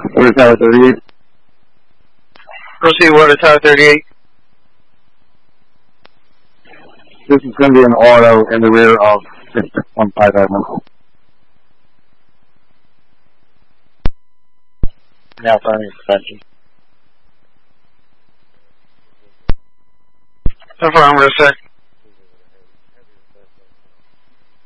Order Tower 38. Proceed, Water Tower 38. This is going to be an auto in the rear of 615 Avenue. Now firing suspension. Affirmative, sir.